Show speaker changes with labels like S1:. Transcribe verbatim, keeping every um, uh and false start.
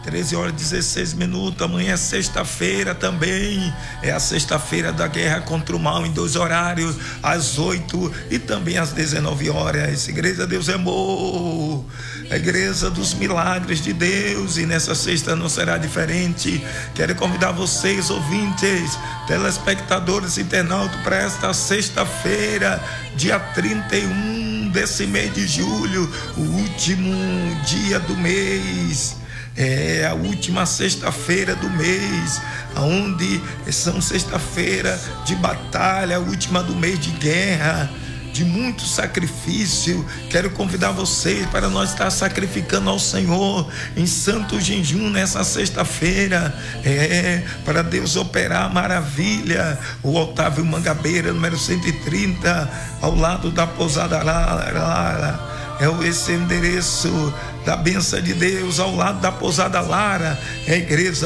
S1: treze horas e dezesseis minutos. Amanhã é sexta-feira também. É a sexta-feira da guerra contra o mal, em dois horários, às oito e também às dezenove horas. Igreja Deus é amor. A igreja dos milagres de Deus, e nessa sexta não será diferente. Quero convidar vocês, ouvintes, telespectadores, internautas, para esta sexta-feira, dia trinta e um desse mês de julho, o último dia do mês. É a última sexta-feira do mês, onde são sexta-feira de batalha, a última do mês de guerra, de muito sacrifício. Quero convidar vocês para nós estar sacrificando ao Senhor em santo jejum nessa sexta-feira, é, para Deus operar maravilha. O Otávio Mangabeira, número cento e trinta, ao lado da Pousada Lara. É esse endereço da bênção de Deus, ao lado da Pousada Lara. É a igreja